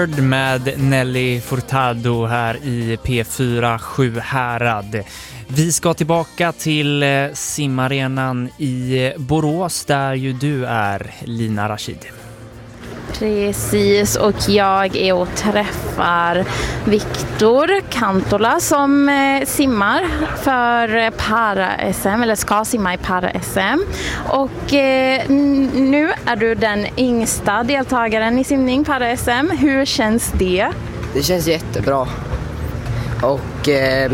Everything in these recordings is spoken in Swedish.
med Nelly Furtado här i P4 Sjuhärad. Vi ska tillbaka till simarenan i Borås där ju du är, Lina Rashid. Precis, och jag är och träffar Viktor Kantola som simmar för para-SM, eller ska simma i para-SM. Och nu är du den yngsta deltagaren i simning para-SM. Hur känns det? Det känns jättebra. Och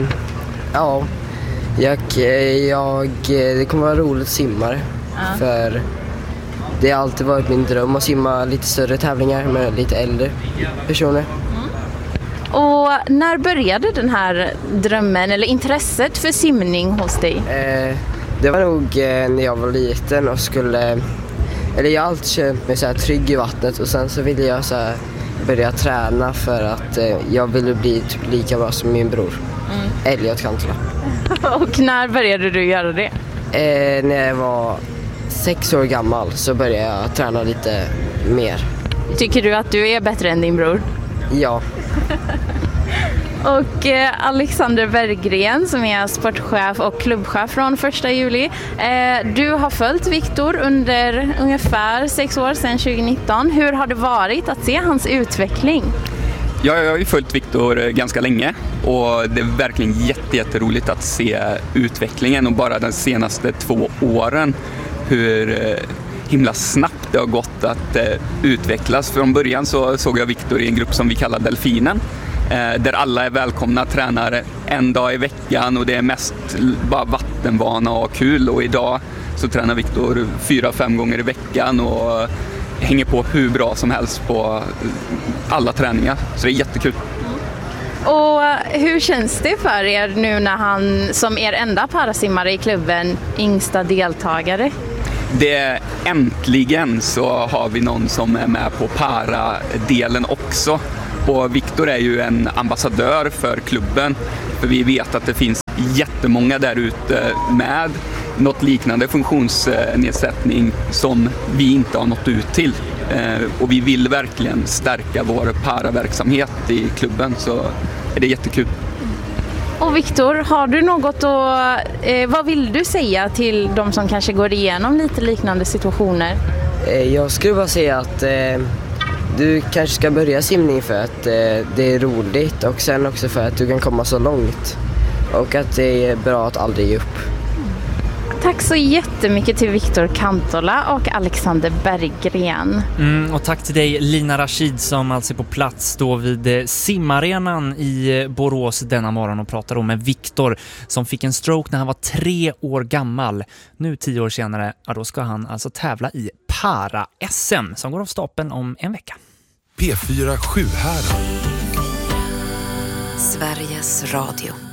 det kommer vara roligt att simma för det har alltid varit min dröm att simma lite större tävlingar med lite äldre personer. Och när började den här drömmen eller intresset för simning hos dig? Det var nog när jag var liten och jag har alltid känt mig så här trygg i vattnet och sen så ville jag så här börja träna för att jag ville bli typ lika bra som min bror, Elliot Kantola. Och när började du göra det? När jag var 6 år gammal så började jag träna lite mer. Tycker du att du är bättre än din bror? Ja. Och Alexander Berggren som är sportchef och klubbchef från 1 juli. Du har följt Viktor under ungefär 6 år sedan 2019. Hur har det varit att se hans utveckling? Ja, jag har ju följt Viktor ganska länge och det är verkligen jätteroligt att se utvecklingen och bara de senaste 2 åren hur himla snabbt det har gått att utvecklas. Från början så såg jag Viktor i en grupp som vi kallar Delfinen där alla är välkomna tränare en dag i veckan och det är mest bara vattenvana och kul, och idag så tränar Viktor 4-5 gånger i veckan och hänger på hur bra som helst på alla träningar, så det är jättekul. Och hur känns det för er nu när han som er enda parasimmare i klubben, yngsta deltagare? Äntligen så har vi någon som är med på para-delen också. Och Viktor är ju en ambassadör för klubben, för vi vet att det finns jättemånga där ute med något liknande funktionsnedsättning som vi inte har nått ut till. Och vi vill verkligen stärka vår paraverksamhet i klubben, så är det jättekul. Och Viktor, har du något vad vill du säga till de som kanske går igenom lite liknande situationer? Jag skulle bara säga att du kanske ska börja simning för att det är roligt och sen också för att du kan komma så långt och att det är bra att aldrig ge upp. Tack så jättemycket till Viktor Kantola och Alexander Berggren. Och tack till dig, Lina Rashid, som alltså är på plats då vid simarenan i Borås denna morgon och pratar om med Viktor som fick en stroke när han var 3 år gammal. Nu 10 år senare, då ska han alltså tävla i para-SM som går av stapeln om en vecka. P4 Sjuhärad. Sveriges Radio.